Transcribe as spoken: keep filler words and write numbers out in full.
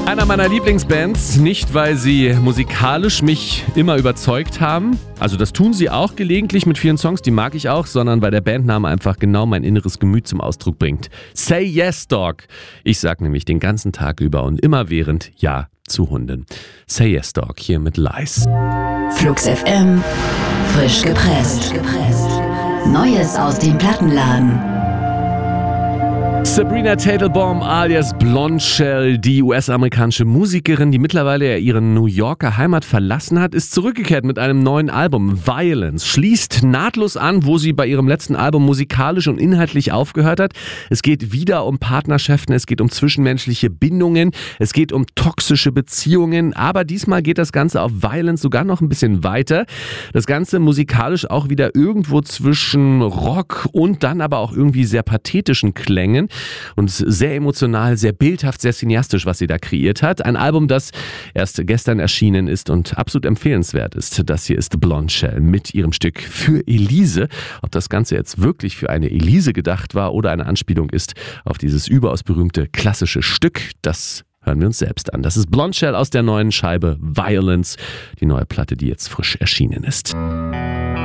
Einer meiner Lieblingsbands, nicht weil sie musikalisch mich immer überzeugt haben, also das tun sie auch gelegentlich mit vielen Songs, die mag ich auch, sondern weil der Bandname einfach genau mein inneres Gemüt zum Ausdruck bringt. Say Yes Dog. Ich sag nämlich den ganzen Tag über und immerwährend Ja zu Hunden. Say Yes Dog hier mit Lies. Flux F M, frisch gepresst. Neues aus dem Plattenladen. Sabrina Teitelbaum alias Blondshell, die U S-amerikanische Musikerin, die mittlerweile ja ihre New Yorker Heimat verlassen hat, ist zurückgekehrt mit einem neuen Album. Violence schließt nahtlos an, wo sie bei ihrem letzten Album musikalisch und inhaltlich aufgehört hat. Es geht wieder um Partnerschaften, es geht um zwischenmenschliche Bindungen, es geht um toxische Beziehungen, aber diesmal geht das Ganze auf Violence sogar noch ein bisschen weiter. Das Ganze musikalisch auch wieder irgendwo zwischen Rock und dann aber auch irgendwie sehr pathetischen Klängen. Und sehr emotional, sehr bildhaft, sehr cineastisch, was sie da kreiert hat. Ein Album, das erst gestern erschienen ist und absolut empfehlenswert ist. Das hier ist Blondshell mit ihrem Stück Für Elise. Ob das Ganze jetzt wirklich für eine Elise gedacht war oder eine Anspielung ist auf dieses überaus berühmte klassische Stück, das hören wir uns selbst an. Das ist Blondshell aus der neuen Scheibe Violence, die neue Platte, die jetzt frisch erschienen ist.